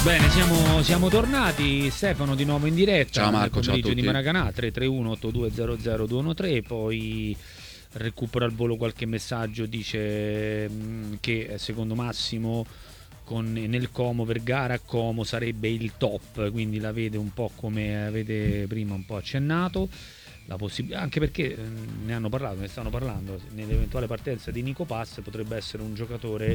Bene, siamo tornati. Stefano di nuovo in diretta. Ciao Marco, ciao a tutti. Di Maracanà 331-8200-213. Poi recupero al volo qualche messaggio. Dice che secondo Massimo nel Como Vergara Como sarebbe il top, quindi la vede un po' come avete prima un po' accennato. Anche perché ne stanno parlando nell'eventuale partenza di Nico Pass potrebbe essere un giocatore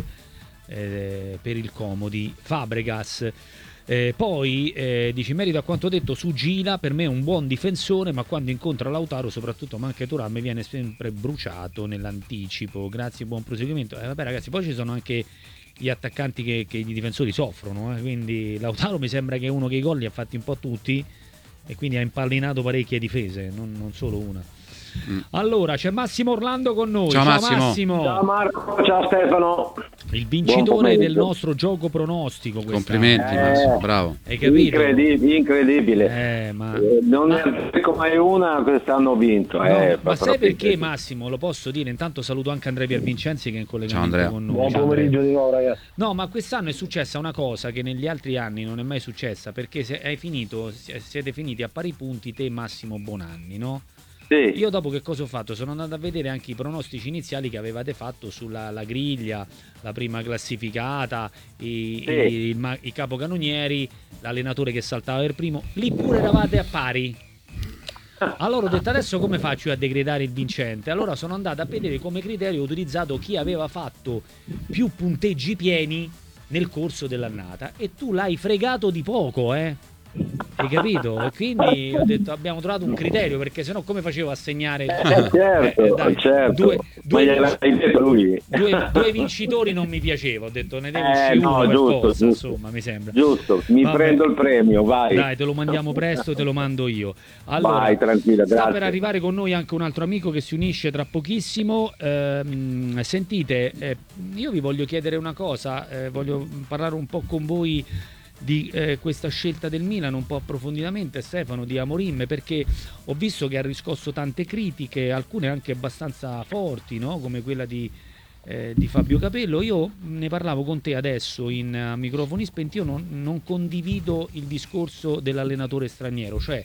per il Como di Fabregas. Poi dice: in merito a quanto detto su Gila, per me è un buon difensore, ma quando incontra Lautaro, soprattutto ma anche Thuram, viene sempre bruciato nell'anticipo. Grazie, buon proseguimento. Vabbè ragazzi, poi ci sono anche gli attaccanti che i difensori soffrono, quindi Lautaro mi sembra che è uno che i gol li ha fatti un po' tutti e quindi ha impallinato parecchie difese, non solo una. Allora c'è Massimo Orlando con noi. Ciao Massimo. Ciao Marco, ciao Stefano. Il vincitore del nostro gioco pronostico. Complimenti Massimo, bravo. Hai capito? Incredibile. Non ne dico mai una, quest'anno ho vinto. Ma sai perché Massimo? Lo posso dire, intanto saluto anche Andrea Piervincenzi che è in collegamento con noi. Buon pomeriggio di nuovo ragazzi. No, ma quest'anno è successa una cosa che negli altri anni non è mai successa, perché siete finiti a pari punti te Massimo Bonanni, no? Sì. Io dopo che cosa ho fatto? Sono andato a vedere anche i pronostici iniziali che avevate fatto sulla griglia, la prima classificata, i capocannonieri, l'allenatore che saltava per primo, lì pure eravate a pari. Allora ho detto: adesso come faccio a decretare il vincente? Allora sono andato a vedere come criterio ho utilizzato chi aveva fatto più punteggi pieni nel corso dell'annata, e tu l'hai fregato di poco, hai capito? E quindi ho detto: abbiamo trovato un criterio, perché sennò come facevo a segnare certo. Due vincitori? Non mi piaceva, ho detto ne deve uscire uno per forza, insomma, mi sembra giusto. Prendo il premio, vai. Dai, te lo mandiamo presto, te lo mando io. Allora, vai, tranquilla, grazie. Sta per arrivare con noi anche un altro amico che si unisce tra pochissimo. Sentite, io vi voglio chiedere una cosa, voglio parlare un po' con voi di questa scelta del Milan un po' approfonditamente, Stefano, di Amorim, perché ho visto che ha riscosso tante critiche, alcune anche abbastanza forti, no? Come quella di Fabio Capello. Io ne parlavo con te adesso in microfoni spenti. Io non condivido il discorso dell'allenatore straniero, cioè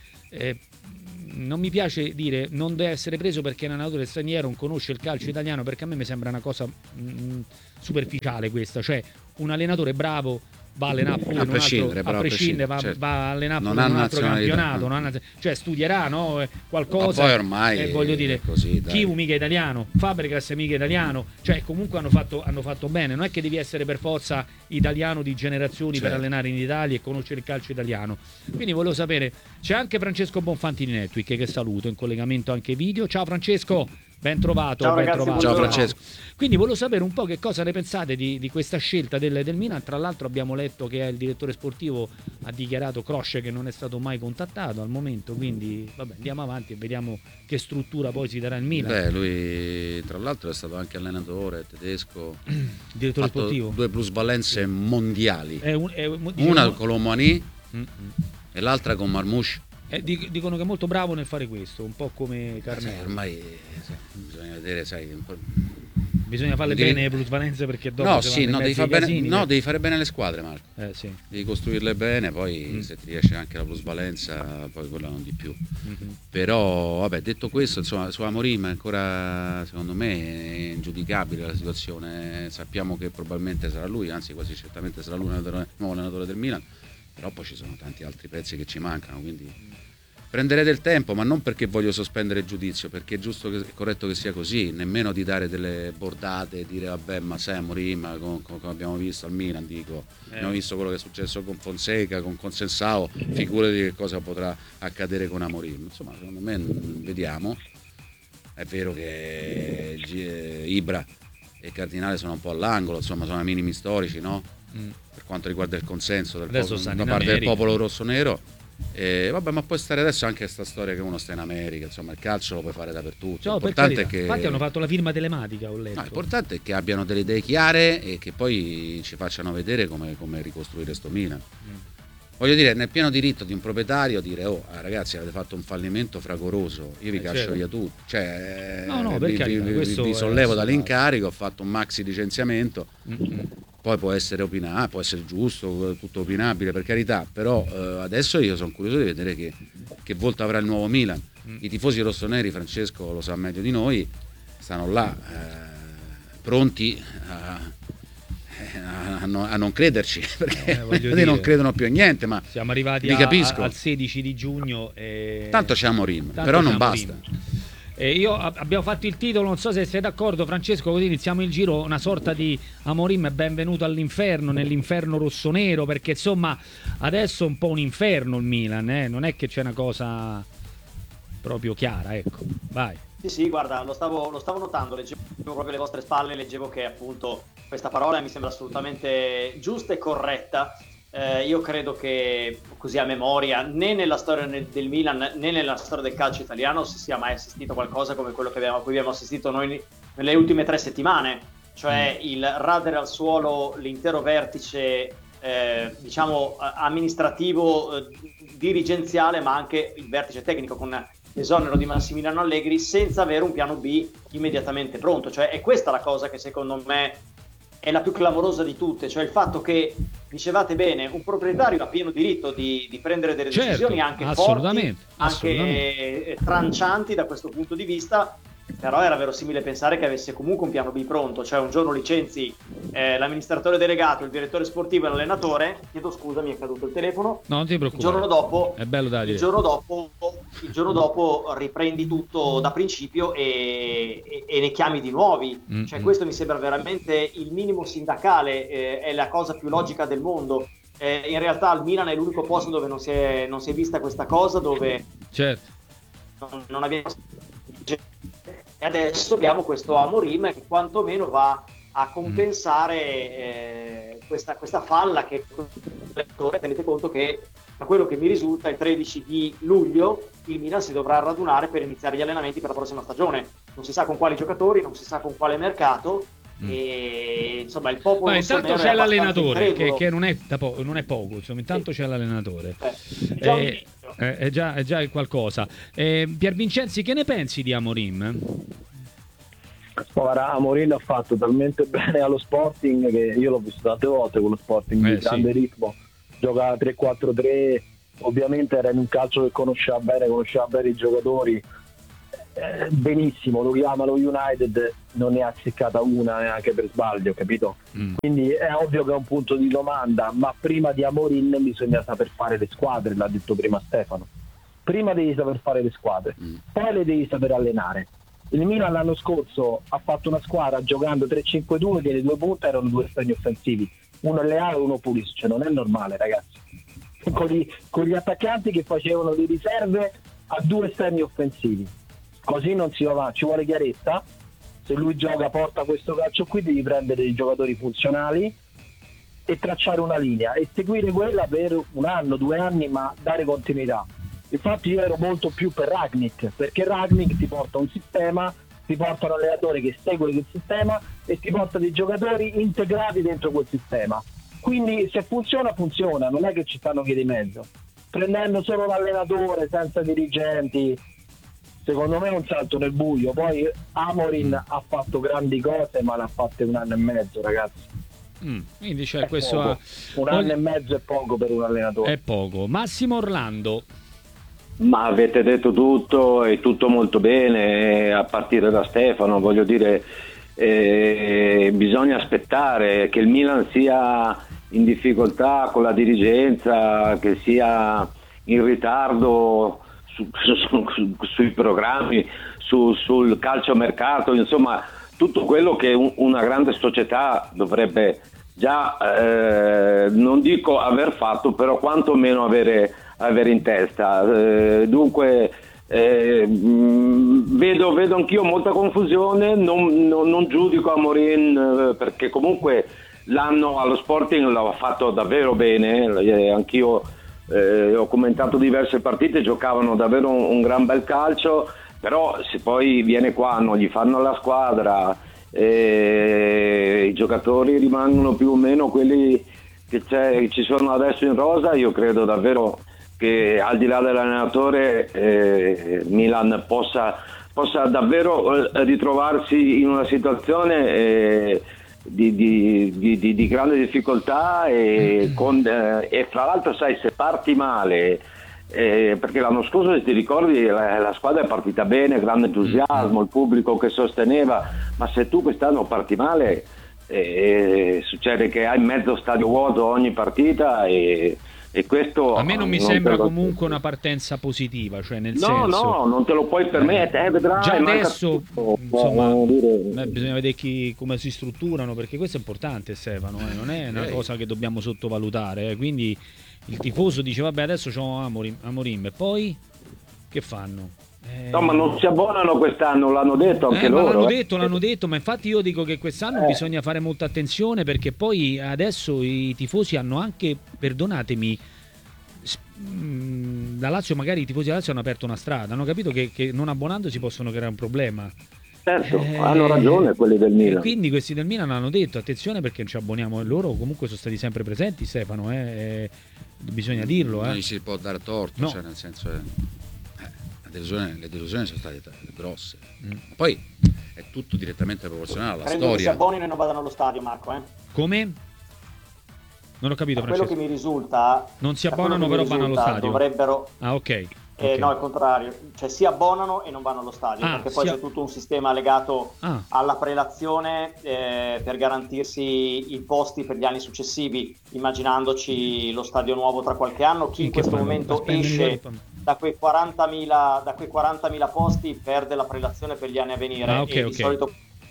non mi piace dire non deve essere preso perché è un allenatore straniero, non conosce il calcio italiano, perché a me mi sembra una cosa superficiale questa, cioè un allenatore bravo va a allenare pure a prescindere, certo. Va a allenare pure in un altro campionato, cioè studierà, no? Qualcosa. Ma poi ormai voglio dire, così, Chivu mica italiano, Fabregas mica italiano, cioè comunque hanno fatto bene. Non è che devi essere per forza italiano di generazioni per allenare in Italia e conoscere il calcio italiano. Quindi volevo sapere, c'è anche Francesco Bonfanti di Netwick che saluto, in collegamento anche video. Ciao Francesco, ben trovato. Ciao ragazzi, ciao Francesco. Quindi volevo sapere un po' che cosa ne pensate di questa scelta del Milan. Tra l'altro abbiamo letto che il direttore sportivo ha dichiarato, Kroos, che non è stato mai contattato al momento, quindi vabbè, andiamo avanti e vediamo che struttura poi si darà il Milan. Lui tra l'altro è stato anche allenatore tedesco, direttore sportivo, 2 plusvalenze mondiali, diciamo, una con l'Omani e l'altra con Marmouche. Dicono che è molto bravo nel fare questo, un po' come Carnero. Ormai bisogna vedere, bisogna farle bene le plusvalenze, perché dopo devi fare bene le squadre, Marco. Sì. Devi costruirle bene, poi se ti riesce anche la plusvalenza, poi quella non di più. Però vabbè, detto questo, insomma, su Amorim ancora secondo me è ingiudicabile la situazione. Sappiamo che probabilmente sarà lui, anzi quasi certamente sarà lui il nuovo allenatore del Milan, però poi ci sono tanti altri pezzi che ci mancano, quindi prenderei del tempo, ma non perché voglio sospendere il giudizio, perché è giusto è corretto che sia così, nemmeno di dare delle bordate e dire vabbè, ma sai Amorim, come abbiamo visto al Milan, abbiamo visto quello che è successo con Fonseca, con Consensao, figurati che cosa potrà accadere con Amorim. Insomma, secondo me vediamo. È vero che Ibra e Cardinale sono un po' all'angolo, insomma sono ai minimi storici, no? Per quanto riguarda il consenso da parte del popolo rossonero. Vabbè, ma può stare adesso anche questa storia che uno sta in America, insomma il calcio lo puoi fare dappertutto. L'importante è che, infatti hanno fatto la firma telematica, ho letto. L'importante è che abbiano delle idee chiare e che poi ci facciano vedere come ricostruire sto Milan. Voglio dire, nel pieno diritto di un proprietario dire ragazzi, avete fatto un fallimento fragoroso, io vi caccio via tutti, cioè vi sollevo dall'incarico, ho fatto un maxi licenziamento. poi può essere opinabile, può essere giusto, tutto opinabile, per carità, però adesso io sono curioso di vedere che volto avrà il nuovo Milan. I tifosi rossoneri, Francesco lo sa meglio di noi, stanno là pronti a non crederci, perché non credono più a niente, ma siamo arrivati al 16 di giugno e tanto c'è Amorim, però non basta. Abbiamo fatto il titolo, non so se sei d'accordo Francesco, così iniziamo il giro, una sorta di Amorim benvenuto all'inferno, nell'inferno rossonero, perché insomma adesso è un po' un inferno il Milan, non è che c'è una cosa proprio chiara, ecco, vai. Sì, guarda, lo stavo notando, leggevo proprio alle vostre spalle, leggevo che appunto questa parola mi sembra assolutamente giusta e corretta. Io credo che, così a memoria, né nella storia del Milan né nella storia del calcio italiano si sia mai assistito a qualcosa come quello a cui abbiamo assistito noi nelle ultime 3 settimane, cioè il radere al suolo l'intero vertice diciamo amministrativo, dirigenziale, ma anche il vertice tecnico, con l'esonero di Massimiliano Allegri, senza avere un piano B immediatamente pronto. Cioè è questa la cosa che secondo me è la più clamorosa di tutte, cioè il fatto che, dicevate bene, un proprietario ha pieno diritto di prendere delle decisioni anche forti, anche trancianti da questo punto di vista, però era verosimile pensare che avesse comunque un piano B pronto, cioè un giorno licenzi l'amministratore delegato, il direttore sportivo e l'allenatore, chiedo scusa, mi è caduto il telefono, no, non ti preoccupare, il giorno dopo, è bello da dire. il giorno dopo riprendi tutto da principio e ne chiami di nuovi, cioè questo mi sembra veramente il minimo sindacale, è la cosa più logica del mondo. In realtà il Milan è l'unico posto dove non si è vista questa cosa, dove certo non abbiamo. E adesso abbiamo questo Amorim che quantomeno va a compensare questa falla che tenete conto che, da quello che mi risulta, il 13 di luglio il Milan si dovrà radunare per iniziare gli allenamenti per la prossima stagione, non si sa con quali giocatori, non si sa con quale mercato, e insomma il popolo intanto c'è l'allenatore che non è poco, insomma, intanto c'è l'allenatore, è già qualcosa. Pier Vincenzi, che ne pensi di Amorim? Ora, Amorim ha fatto talmente bene allo Sporting che io l'ho visto tante volte con lo Sporting di grande ritmo, gioca 3-4-3, ovviamente era in un calcio che conosceva bene i giocatori, benissimo, lo chiamano United, non ne ha azzeccata una neanche per sbaglio, capito? Quindi è ovvio che è un punto di domanda, ma prima di Amorim bisogna saper fare le squadre, l'ha detto prima Stefano, prima devi saper fare le squadre, poi le devi saper allenare. Il Milan l'anno scorso ha fatto una squadra giocando 3-5-2 che le 2 punte erano 2 esterni offensivi, uno Leao e uno Pulisic, cioè non è normale, ragazzi, con gli attaccanti che facevano le riserve a 2 esterni offensivi, così non si va avanti, ci vuole chiarezza. Se lui gioca, porta questo calcio qui, devi prendere dei giocatori funzionali e tracciare una linea e seguire quella per 1 anno, 2 anni, ma dare continuità. Infatti io ero molto più per Rangnick, perché Rangnick ti porta un sistema, ti porta un allenatore che segue quel sistema e ti porta dei giocatori integrati dentro quel sistema. Quindi se funziona, non è che ci stanno via di mezzo. Prendendo solo l'allenatore senza dirigenti, secondo me è un salto nel buio. Poi Amorim ha fatto grandi cose, ma l'ha fatte 1 anno e mezzo, ragazzi. Quindi c'è questo 1 anno e mezzo è poco per un allenatore. È poco. Massimo Orlando. Ma avete detto tutto e tutto molto bene, a partire da Stefano, voglio dire, bisogna aspettare che il Milan sia in difficoltà con la dirigenza, che sia in ritardo sui programmi, sul calciomercato, insomma tutto quello che una grande società dovrebbe già, non dico aver fatto, però quantomeno avere in testa. Dunque vedo anch'io molta confusione, non giudico Amorim perché comunque l'anno allo Sporting l'ha fatto davvero bene, anch'io ho commentato diverse partite, giocavano davvero un gran bel calcio, però se poi viene qua non gli fanno la squadra, i giocatori rimangono più o meno quelli che ci sono adesso in rosa, io credo davvero che al di là dell'allenatore Milan possa davvero ritrovarsi in una situazione di grande difficoltà e fra l'altro sai, se parti male, perché l'anno scorso, se ti ricordi, la squadra è partita bene, grande entusiasmo, il pubblico che sosteneva, ma se tu quest'anno parti male, succede che hai mezzo stadio vuoto ogni partita e questo a me non mi sembra comunque una partenza positiva, cioè nel senso, no, non te lo puoi permettere, vedrai, già adesso insomma dire... bisogna vedere come si strutturano, perché questo è importante, Stefano, non è una cosa che dobbiamo sottovalutare, quindi il tifoso dice vabbè adesso c'ho Amorim e poi che fanno? No, ma non si abbonano quest'anno, l'hanno detto anche loro. L'hanno detto, ma infatti io dico che quest'anno bisogna fare molta attenzione, perché poi adesso i tifosi hanno anche, perdonatemi, da Lazio, magari i tifosi da Lazio hanno aperto una strada, hanno capito che non abbonandosi possono creare un problema. Certo, hanno ragione quelli del Milan. Quindi questi del Milan hanno detto attenzione perché non ci abboniamo, e loro comunque sono stati sempre presenti, Stefano, bisogna dirlo. Non gli si può dare torto, no. Cioè nel senso le delusioni sono state grosse. Poi è tutto direttamente proporzionale alla Credo che si storia. abbonino e non vadano allo stadio, Marco. Come? Non ho capito, quello Francesco. che mi risulta, non si abbonano però vanno allo stadio. Dovrebbero... Ah, ok. No, al contrario, cioè si abbonano e non vanno allo stadio, perché poi c'è tutto un sistema legato alla prelazione per garantirsi i posti per gli anni successivi, immaginandoci lo stadio nuovo tra qualche anno. Chi in questo momento esce da quei 40.000 posti perde la prelazione per gli anni a venire. Di solito...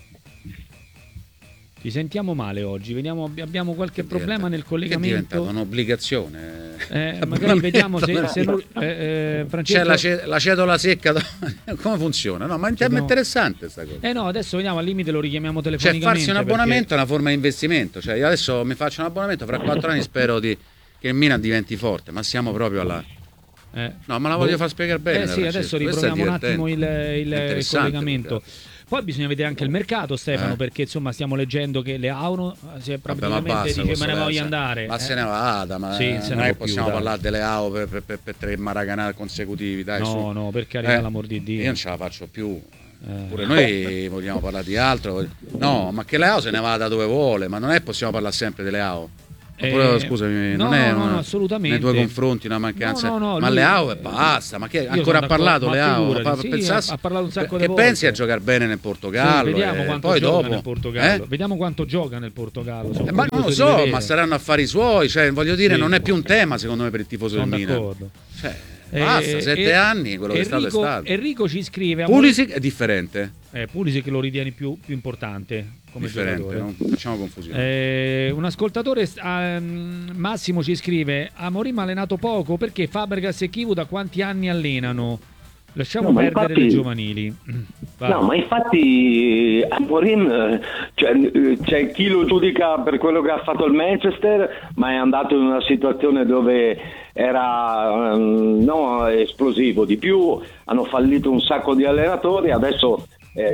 Ti sentiamo male oggi, vediamo, abbiamo qualche problema nel collegamento. È diventata un'obbligazione. Magari vediamo se Francesco... C'è la cedola secca, come funziona? No, ma è interessante sta cosa. No, adesso vediamo, al limite lo richiamiamo telefonicamente. Cioè farsi un abbonamento è una forma di investimento, cioè io adesso mi faccio un abbonamento, fra 4 anni spero che il Milan diventi forte, ma siamo proprio alla... No, ma la voglio far spiegare bene. Sì, adesso riproviamo un attimo il collegamento. Poi bisogna vedere anche il mercato, Stefano, perché insomma stiamo leggendo che Leao praticamente dice me ne voglio andare. Ma se ne vada, ma non è che possiamo parlare delle Leao per 3 Maracanã consecutivi, dai. No, per carità, l'amor di Dio. Io non ce la faccio più. Pure noi vogliamo parlare di altro. No, ma che Leao se ne vada dove vuole, ma non è che possiamo parlare sempre di Leao. Scusami, non è assolutamente. Nei tuoi confronti una mancanza, ma lui... Leao e basta. Ma che ancora ha parlato Leao? Ha parlato un sacco di volte. Che pensi a giocare bene nel Portogallo? Vediamo quanto poi gioca dopo nel Portogallo. Vediamo quanto gioca nel Portogallo. Ma non lo so, ma saranno affari suoi. Cioè, voglio dire, non è più un tema secondo me per il tifoso del Milan. Cioè, basta, 7 anni, quello che è stato. Enrico ci scrive: Pulisic è differente. Pulisic lo ritieni più importante come giocatore. Non facciamo confusione. Un ascoltatore, Massimo, ci scrive: Amorim ha allenato poco perché Fabregas e Chivu da quanti anni allenano? Lasciamo perdere le giovanili. No, ma infatti Amorim, c'è chi lo giudica per quello che ha fatto il Manchester, ma è andato in una situazione dove era esplosivo. Di più hanno fallito un sacco di allenatori, adesso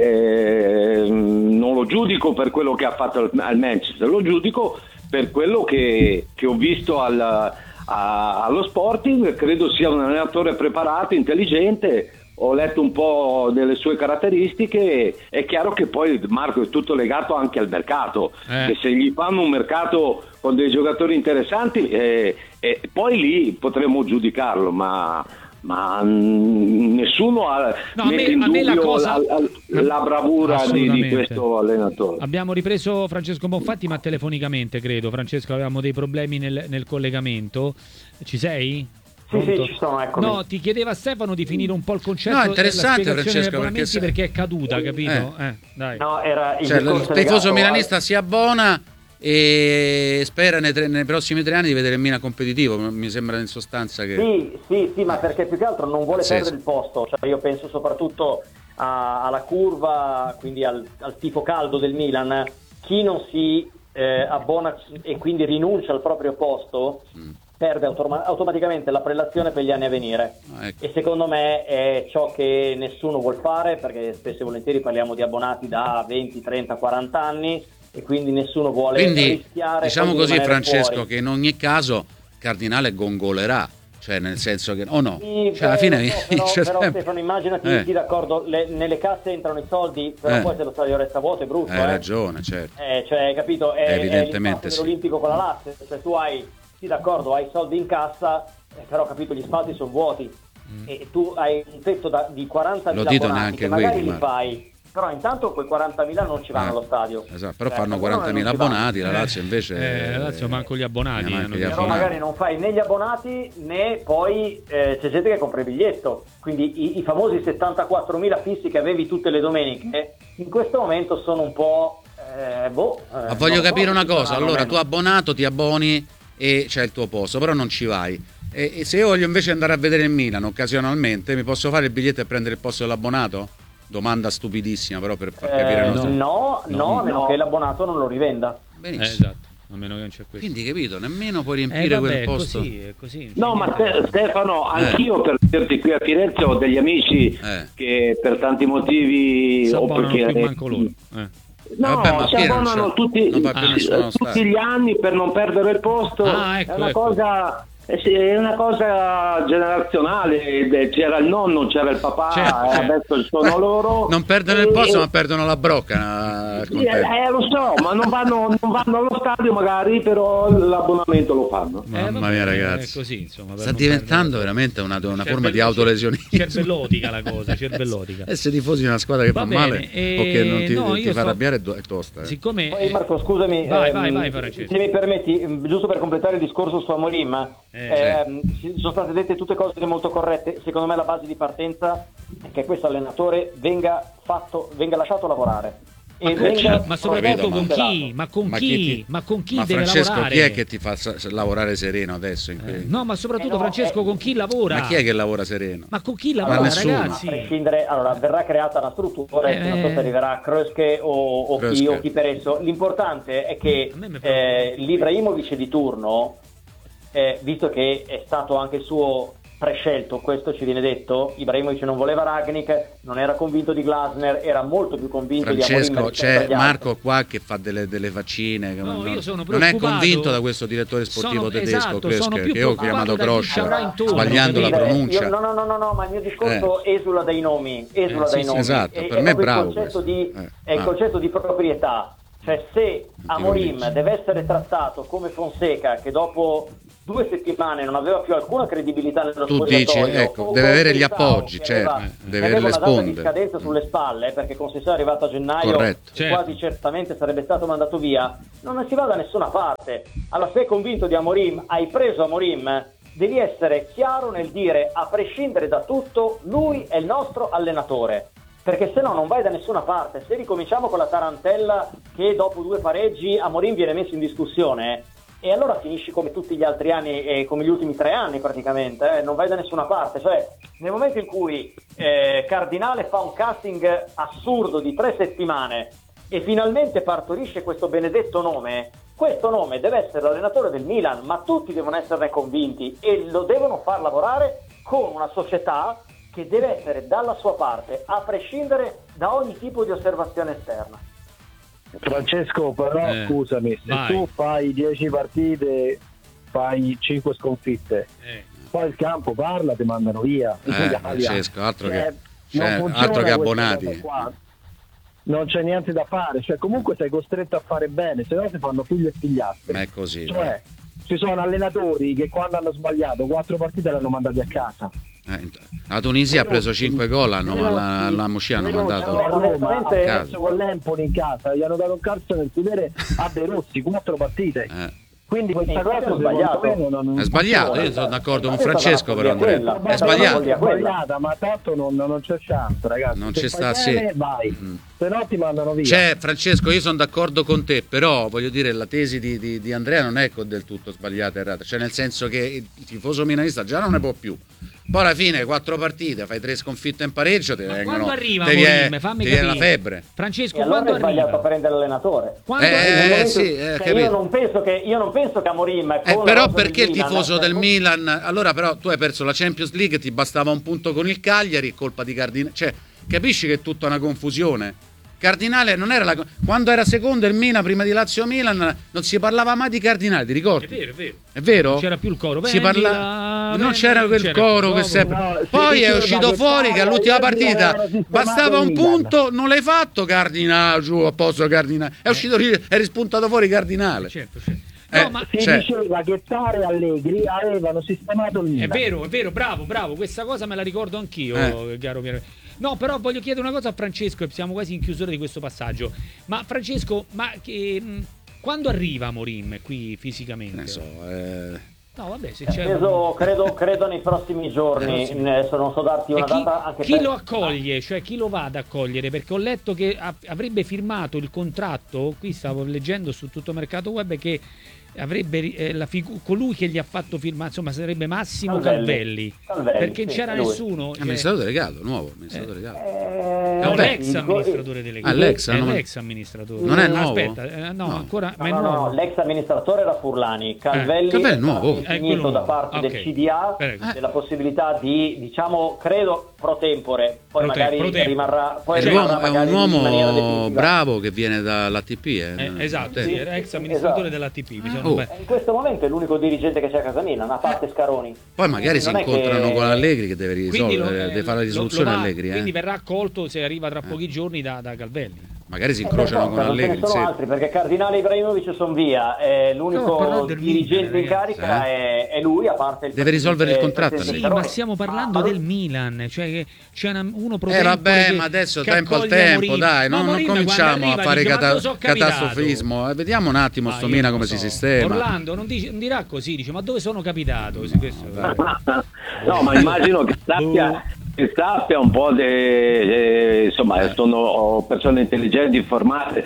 non lo giudico per quello che ha fatto al Manchester, lo giudico per quello che ho visto allo Sporting. Credo sia un allenatore preparato, intelligente. Ho letto un po' delle sue caratteristiche. È chiaro che poi, Marco, è tutto legato anche al mercato, che se gli fanno un mercato con dei giocatori interessanti poi lì potremmo giudicarlo, ma nessuno mette in dubbio la bravura di questo allenatore. Abbiamo ripreso Francesco Bonfatti, ma telefonicamente, credo. Francesco, avevamo dei problemi nel collegamento. Ci sei? Sì, ci sono, eccomi. No, ti chiedeva Stefano di finire un po' il concetto. No, interessante, della Francesco, perché è caduta, capito? Dai. No, era il tifoso milanista si abbona e spera nei prossimi 3 anni di vedere il Milan competitivo. Mi sembra in sostanza che sì, ma perché più che altro non vuole perdere il posto. Cioè, io penso soprattutto alla curva, quindi al tifo caldo del Milan. Chi non si abbona e quindi rinuncia al proprio posto perde automaticamente la prelazione per gli anni a venire. Ecco. E secondo me è ciò che nessuno vuol fare, perché spesso e volentieri parliamo di abbonati da 20, 30, 40 anni e quindi nessuno vuole rischiare. Diciamo così, Francesco, fuori. che in ogni caso Cardinale gongolerà, Cioè, nel senso che no, Sì, cioè, alla fine però sempre. Stefano, immaginati, sì, d'accordo, nelle casse entrano i soldi, però poi se lo stadio resta vuoto è brutto. Hai ragione, certo. Cioè, hai capito? È Evidentemente l'impatto dell'Olimpico con la Lazio, cioè tu hai, sì d'accordo, hai soldi in cassa, però capito, gli spalti sono vuoti e tu hai un tetto di 40.000 Lo dito abbonati neanche che magari quelli, li fai, però intanto quei 40.000 non ci vanno allo stadio. Esatto, però fanno 40.000 abbonati, la Lazio invece... la Lazio manco gli abbonati. Però magari non fai né gli abbonati né poi c'è gente che compra il biglietto, quindi i famosi 74.000 fissi che avevi tutte le domeniche in questo momento sono un po'... Ma voglio capire una cosa, allora tu abbonato ti abboni e c'è il tuo posto, però non ci vai. E se io voglio invece andare a vedere il Milan occasionalmente, mi posso fare il biglietto e prendere il posto dell'abbonato? Domanda stupidissima, però per far capire no, a meno che l'abbonato non lo rivenda. Benissimo. Esatto, a meno che non c'è questo. Quindi capito, nemmeno puoi riempire quel posto. È così. No, ma Stefano, anch'io per dirti qui a Firenze ho degli amici che per tanti motivi o perché manco loro. No, si abbonano tutti gli anni per non perdere il posto. Ecco, è una cosa. È una cosa generazionale, c'era il nonno, c'era il papà, adesso sono loro. Non perdono il posto, ma perdono la brocca. Lo so, ma non vanno allo stadio magari, però l'abbonamento lo fanno. Mamma mia, ragazzi, è così, insomma, sta diventando veramente una forma di autolesionismo. Cervellotica la cosa, cervellotica. Essere tifosi di una squadra che fa male o che non ti fa arrabbiare è tosta. Siccome... Poi Marco, scusami, vai, Francesco. Se mi permetti, giusto per completare il discorso su Amorim, sono state dette tutte cose molto corrette. Secondo me la base di partenza è che questo allenatore venga lasciato lavorare ma soprattutto con chi? Ma con chi deve Francesco, lavorare? chi è che ti fa lavorare sereno adesso? No, ma soprattutto Francesco, con chi lavora? Ma chi è che lavora sereno? Ma con chi lavora, ragazzi? A prescindere, allora verrà creata una struttura, non so se arriverà Kröske o chi per esso. L'importante è che l'Ibrahimovic di turno, visto che è stato anche il suo prescelto, questo ci viene detto, Ibrahimovic non voleva Rangnick, non era convinto di Glasner, era molto più convinto di Amorim. Francesco, c'è Marco qua che fa delle faccine, non è convinto da questo direttore sportivo tedesco, che io ho chiamato Groscia, sbagliando la pronuncia. No, ma il mio discorso esula dai nomi, esatto, per me è bravo. È il concetto di proprietà. Cioè, se Amorim deve essere trattato come Fonseca, che dopo 2 settimane non aveva più alcuna credibilità nello spogliatoio, tu dici, ecco, deve avere gli appoggi, deve avere le sponde, una data di scadenza sulle spalle, perché Conceição è arrivato a gennaio, quasi certamente sarebbe stato mandato via, non si va da nessuna parte. Allora, se sei convinto di Amorim, hai preso Amorim, devi essere chiaro nel dire, a prescindere da tutto, lui è il nostro allenatore. Perché se no non vai da nessuna parte. Se ricominciamo con la tarantella che dopo 2 pareggi Amorim viene messo in discussione, e allora finisci come tutti gli altri anni e come gli ultimi 3 anni praticamente, non vai da nessuna parte. Cioè, nel momento in cui Cardinale fa un casting assurdo di 3 settimane e finalmente partorisce questo benedetto nome, questo nome deve essere l'allenatore del Milan, ma tutti devono esserne convinti e lo devono far lavorare con una società che deve essere dalla sua parte, a prescindere da ogni tipo di osservazione esterna. Francesco, però scusami, se tu fai 10 partite, fai 5 sconfitte, poi il campo parla, ti mandano via. Francesco, altro che abbonati. Non c'è niente da fare, cioè comunque sei costretto a fare bene, se no ti fanno figli e figliastri. Ma è così. Cioè, ci sono allenatori che quando hanno sbagliato 4 partite l'hanno mandati a casa. La Tunisia ha preso 5 gol, la Moscia hanno mandato adesso con l'Empoli in casa gli hanno dato un calcio nel sedere a De Rossi, 4 partite. Quindi questa cosa è sbagliato. Io sono d'accordo con Francesco, però Andrea è sbagliata, ma tanto non c'è chance, ragazzi. Non ci sta, vai. Se no ti mandano via. Francesco, io sono d'accordo con te, però voglio dire, la tesi di Andrea non è del tutto sbagliata e errata, cioè nel senso che il tifoso milanista già non ne può più. Poi alla fine 4 partite, fai 3 sconfitte in pareggio, ti vengono, quando arriva ti viene la febbre. Francesco, e allora quando è sbagliato a prendere l'allenatore. Io non penso che Amorim però perché il tifoso del Milan, allora però tu hai perso la Champions League, ti bastava un punto con il Cagliari, colpa di Cardinale, cioè capisci che è tutta una confusione? Cardinale non era quando era secondo il Milan prima di Lazio-Milan non si parlava mai di Cardinale, ti ricordi? È vero, è vero. È vero? Non c'era più il coro. Non c'era quel coro che sempre. No, Poi è sì, uscito fuori che all'ultima partita sistemato bastava un il Milan. punto, non l'hai fatto Cardinale, giù a posto Cardinale. È uscito è rispuntato fuori Cardinale. Certo. No, ma Si diceva che Tare e Allegri avevano sistemato il Milan. è vero, bravo, questa cosa me la ricordo anch'io, caro Piero. No, però voglio chiedere una cosa a Francesco, e siamo quasi in chiusura di questo passaggio. Ma Francesco, quando arriva Amorim qui fisicamente? Ne so, No, vabbè, se c'è credo nei prossimi giorni. Adesso non so darti una data. Anche chi lo accoglie, cioè chi lo va ad accogliere? Perché ho letto che avrebbe firmato il contratto, qui stavo leggendo su tutto Mercato Web, che avrebbe colui che gli ha fatto firmare, insomma, sarebbe Massimo Calvelli, perché non c'era nessuno. amministratore delegato, nuovo amministratore delegato. No, l'ex amministratore delegato. L'ex, è non- l'ex amministratore. Non è nuovo? Aspetta, No. ancora, ma è No, nuovo. l'ex amministratore era Furlani. Calvelli Calvelli è è nuovo. stato quello definito da nuovo. parte Ok. del CDA Prego. della possibilità di, diciamo, credo pro tempore, poi magari rimarrà È magari un in maniera uomo definitiva. bravo che viene dall'ATP. Esatto, Sì. sì, era ex amministratore esatto. dell'ATP. In questo momento è l'unico dirigente che c'è a casa Milan, a parte Scaroni. Poi magari si Non è incontrano che- con Allegri che deve Quindi risolvere, deve fare la risoluzione Allegri. Quindi verrà accolto se arriva tra pochi giorni da Calvelli. Magari si incrociano con Non ce Allegri. ne sono sì. altri perché Cardinale Ibrahimovic sono via, No, l'unico però del dirigente Milan, in carica è lui, a parte il Deve risolvere il contratto, Sì, Allegri. ma stiamo parlando del Milan, cioè che c'è uno Vabbè, ma adesso tempo al tempo, dai, non cominciamo a fare catastrofismo. Vediamo un attimo sto Milan come si sistema. Orlando non dirà così, dice ma dove sono capitato? Sì, questo- No, ma immagino che sappia un po' insomma, sono persone intelligenti, informate,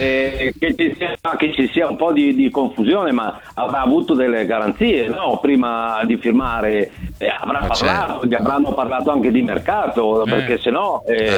che ci sia un po' di confusione, ma avrà avuto delle garanzie, no? Prima di firmare gli avranno parlato anche di mercato, perché sennò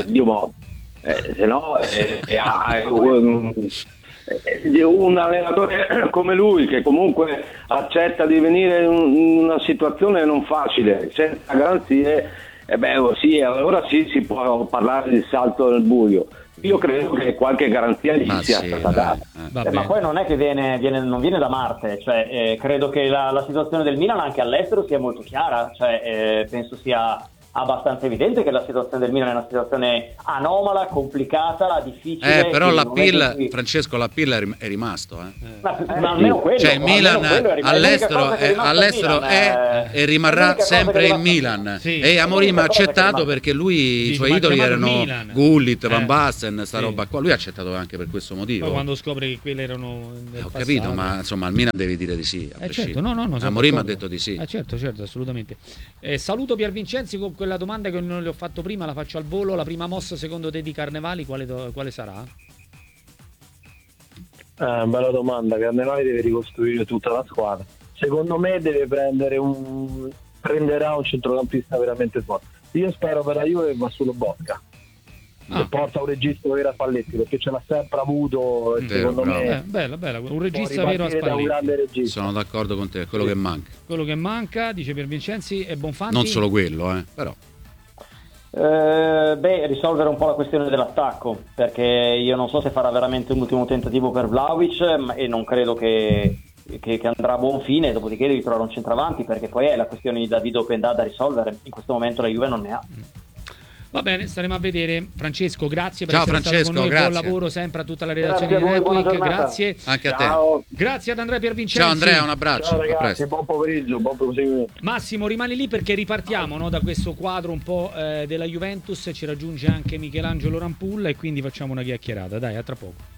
un allenatore come lui che comunque accetta di venire in una situazione non facile senza garanzie, allora sì, si può parlare di salto nel buio. Io credo che qualche garanzia gli sia stata data. Ma poi non è che non viene da Marte, cioè, credo che la situazione del Milan anche all'estero sia molto chiara, cioè, penso sia abbastanza evidente che la situazione del Milan è una situazione anomala, complicata, difficile. Però Francesco, l'appeal è rimasto. Ma almeno quello. Cioè il Milan all'estero è e rimarrà sempre il Milan. Sì. E Amorim ha accettato perché lui, i suoi idoli erano Gullit, Van Basten, sta roba qua. Lui ha accettato anche per questo motivo. Poi quando scopre che quelle erano Ho capito, ma insomma al Milan devi dire di sì. certo, no, Amorim ha detto di sì. Certo, assolutamente. Saluto Pier Vincenzi con quella domanda che non le ho fatto prima, la faccio al volo. La prima mossa secondo te di Carnevali quale sarà? Bella domanda. Carnevali deve ricostruire tutta la squadra. Secondo me deve prenderà un centrocampista veramente forte. Io spero per la Juve che va solo Bocca. Che porta un regista vero a Spalletti, perché ce l'ha sempre avuto e secondo me bella, un regista vero a Spalletti. Un grande regista. Sono d'accordo con te, è quello che manca. Quello che manca, dice Pier Vincenzi, e Bonfanti. Non solo quello, però. Risolvere un po' la questione dell'attacco, perché io non so se farà veramente un ultimo tentativo per Vlahovic, e non credo che andrà a buon fine, dopodiché devi trovare un centravanti, perché poi è la questione di Davido Pendà da risolvere. In questo momento la Juve non ne ha. Va bene, staremo a vedere. Francesco, grazie per Ciao, essere Francesco, stato con noi. grazie. Buon lavoro sempre a tutta la redazione Grazie di a voi, buona Netweek. giornata. Grazie. Anche a te. Ciao. Grazie ad Andrea Pier Vincenzi. Ciao Andrea, un abbraccio. Ciao A ragazzi, presto. buon pomeriggio, buon proseguimento. Massimo, rimani lì perché ripartiamo, no, da questo quadro un po' della Juventus. Ci raggiunge anche Michelangelo Rampulla e quindi facciamo una chiacchierata. Dai, a tra poco.